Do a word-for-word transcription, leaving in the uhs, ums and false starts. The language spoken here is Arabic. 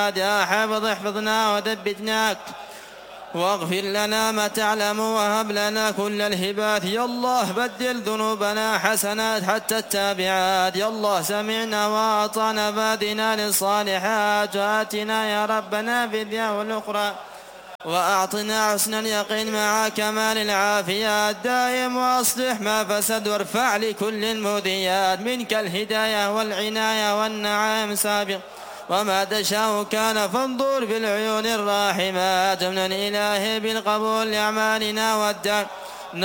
يا حافظ احفظنا وثبتنا واغفر لنا ما تعلم وهب لنا كل الهبات. يا الله بدل ذنوبنا حسنات حتى التابعات. يا الله سمعنا وأطعنا فادنا للصالحات وآتنا يا ربنا في الدنيا والأخرى وأعطنا حسن اليقين مع كمال العافية الدائم وأصلح ما فسد وارفع لكل المذيات منك الهداية والعناية والنعائم سابق وما تشاء كان فانظر بالعيون الراحمات من إله بالقبول لأعمالنا والدار